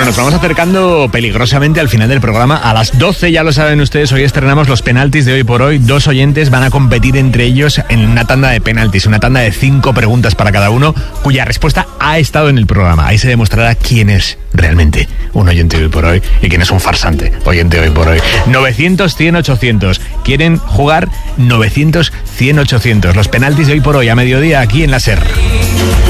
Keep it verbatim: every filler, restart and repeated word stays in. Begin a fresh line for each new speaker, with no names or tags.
nos vamos acercando peligrosamente al final del programa. A las doce, ya lo saben ustedes, hoy estrenamos los penaltis de Hoy por Hoy. Dos oyentes van a competir entre ellos en una tanda de penaltis, una tanda de cinco preguntas para cada uno, cuya respuesta ha estado en el programa. Ahí se demostrará quién es realmente un oyente de Hoy por Hoy y quién es un farsante oyente de Hoy por Hoy. novecientos, cien, ochocientos. ¿Quieren jugar? novecientos, cien, ochocientos. Los penaltis de Hoy por Hoy a mediodía aquí en la SER.